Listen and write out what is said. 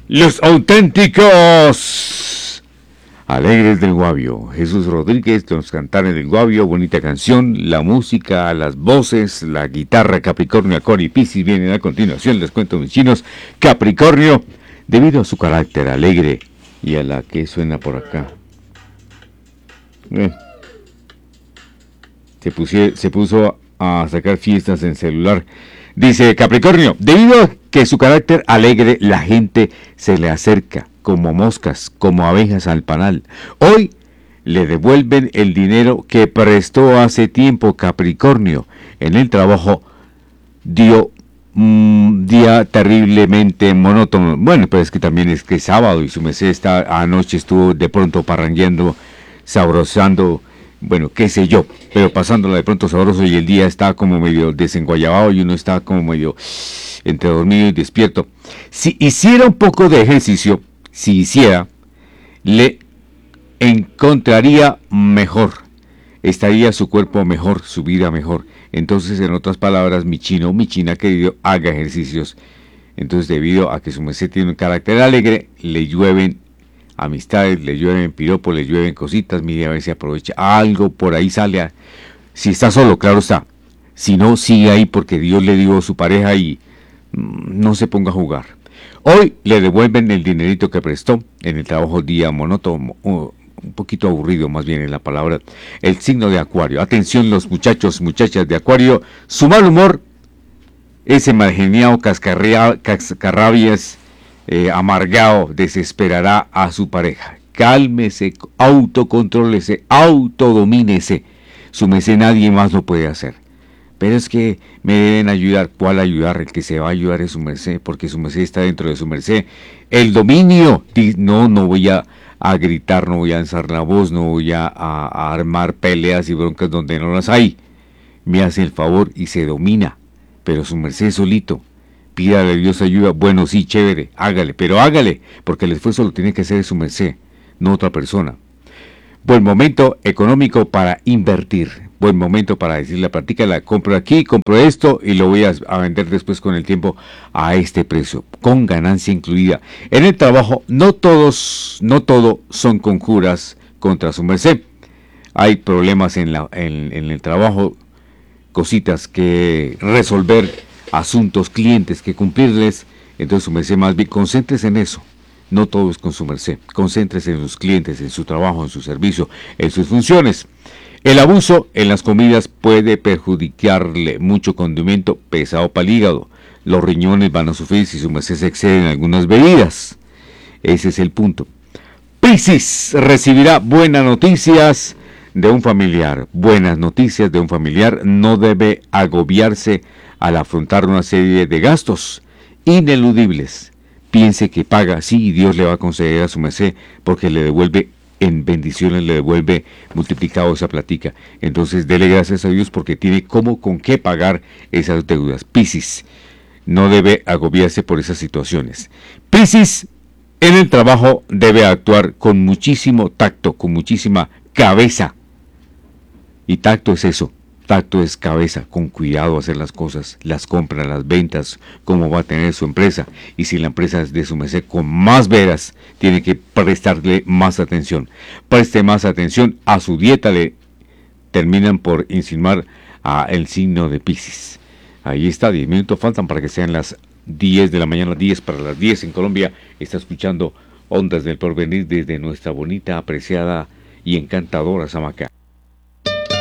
Los auténticos alegres del Guavio. Jesús Rodríguez, los cantares del Guavio, bonita canción, la música, las voces, la guitarra, Capricornio, Acuario y Piscis vienen a continuación. Les cuento mis chinos. Capricornio, debido a su carácter alegre y a la que suena por acá. Se puso a sacar fiestas en celular. Dice Capricornio, debido a que su carácter alegre, la gente se le acerca como moscas, como abejas al panal. Hoy le devuelven el dinero que prestó hace tiempo. Capricornio. En el trabajo dio un día terriblemente monótono. Bueno, pero es que también es que es sábado y su merced anoche estuvo de pronto parrangueando, sabrosando, bueno, qué sé yo, pero pasándola de pronto sabroso y el día está como medio desenguayabado y uno está como medio entre dormido y despierto. Si hiciera un poco de ejercicio, le encontraría mejor, estaría su cuerpo mejor, su vida mejor. Entonces, en otras palabras, mi chino, mi china querido, haga ejercicios. Entonces, debido a que su merced tiene un carácter alegre, le llueven amistades, le llueven piropos, le llueven cositas. Mire, a ver si aprovecha algo, por ahí sale. Si está solo, claro está. Si no, sigue ahí porque Dios le dio su pareja y no se ponga a jugar. Hoy le devuelven el dinerito que prestó. En el trabajo día monótono, un poquito aburrido más bien en la palabra. El signo de Acuario. Atención los muchachos, muchachas de Acuario. Su mal humor, ese malgeniado cascarrabias, amargado, desesperará a su pareja. Cálmese, autocontrólese, autodomínese. Su merced nadie más lo puede hacer. Pero es que me deben ayudar. ¿Cuál ayudar? El que se va a ayudar es su merced, porque su merced está dentro de su merced. El dominio. No voy a gritar, no voy a alzar la voz, no voy a armar peleas y broncas donde no las hay. Me hace el favor y se domina. Pero su merced solito. Pídale a Dios ayuda. Bueno, sí, chévere, hágale, pero hágale, porque el esfuerzo lo tiene que hacer su merced, no otra persona. Buen momento económico para invertir. Buen momento para decirle, practícala, compro aquí, compro esto y lo voy a vender después con el tiempo a este precio, con ganancia incluida. En el trabajo, no todo son conjuras contra su merced. Hay problemas en el trabajo, cositas que resolver, asuntos, clientes que cumplirles. Entonces su merced más bien concéntrese en eso. No todo es con su merced. Concéntrese en sus clientes, en su trabajo, en su servicio, en sus funciones. El abuso en las comidas puede perjudicarle. Mucho condimento pesado para el hígado. Los riñones van a sufrir si su merced se excede en algunas bebidas. Ese es el punto. Piscis recibirá buenas noticias de un familiar. Buenas noticias de un familiar. No debe agobiarse al afrontar una serie de gastos ineludibles. Piense que paga, sí, y Dios le va a conceder a su merced, porque le devuelve en bendiciones, le devuelve multiplicado esa platica. Entonces, dele gracias a Dios porque tiene con qué pagar esas deudas. Piscis no debe agobiarse por esas situaciones. Piscis, en el trabajo debe actuar con muchísimo tacto, con muchísima cabeza. Y tacto es eso. Tacto es cabeza, con cuidado hacer las cosas, las compras, las ventas, cómo va a tener su empresa. Y si la empresa es de su merced, con más veras, tiene que prestarle más atención. Preste más atención a su dieta, le terminan por insinuar a el signo de Piscis. Ahí está, 10 minutos faltan para que sean las 10 de la mañana, 10 para las 10 en Colombia. Está escuchando Ondas del Porvenir desde nuestra bonita, apreciada y encantadora Samacá.